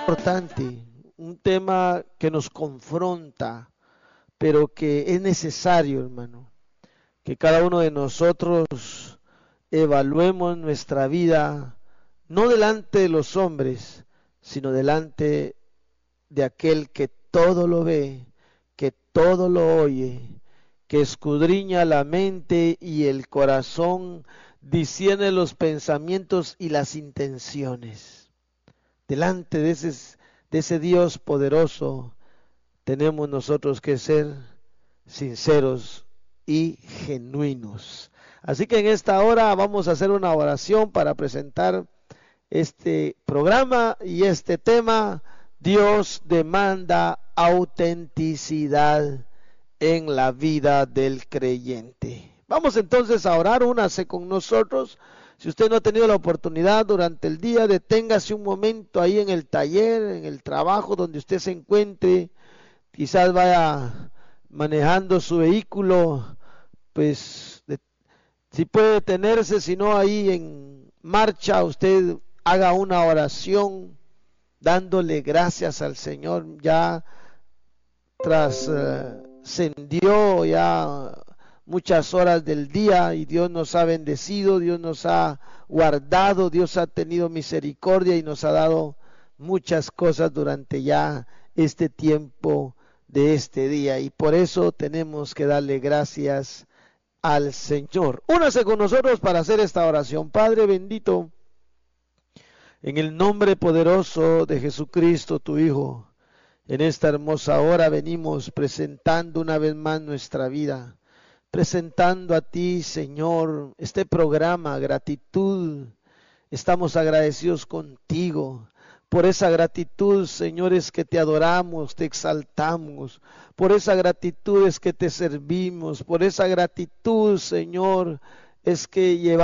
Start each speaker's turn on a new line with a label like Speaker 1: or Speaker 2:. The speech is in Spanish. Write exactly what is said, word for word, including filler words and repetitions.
Speaker 1: importante, un tema que nos confronta, pero que es necesario, hermano, que cada uno de nosotros evaluemos nuestra vida, no delante de los hombres, sino delante de aquel que todo lo ve, que todo lo oye, que escudriña la mente y el corazón, discierne los pensamientos y las intenciones. Delante de ese, de ese Dios poderoso, tenemos nosotros que ser sinceros y genuinos. Así que en esta hora vamos a hacer una oración para presentar este programa y este tema. Dios demanda autenticidad en la vida del creyente. Vamos entonces a orar. Únase con nosotros. Si usted no ha tenido la oportunidad durante el día, deténgase un momento ahí en el taller, en el trabajo donde usted se encuentre. Quizás vaya manejando su vehículo, pues de, si puede detenerse, si no ahí en marcha, usted haga una oración dándole gracias al Señor. Ya trascendió uh, ya muchas horas del día y Dios nos ha bendecido, Dios nos ha guardado, Dios ha tenido misericordia y nos ha dado muchas cosas durante ya este tiempo de este día, y por eso tenemos que darle gracias al Señor. Únase con nosotros para hacer esta oración. Padre bendito, en el nombre poderoso de Jesucristo, tu Hijo, en esta hermosa hora venimos presentando una vez más nuestra vida, presentando a ti, Señor, este programa, gratitud. Estamos agradecidos contigo. Por esa gratitud, Señor, es que te adoramos, te exaltamos. Por esa gratitud es que te servimos. Por esa gratitud, Señor, es que llevamos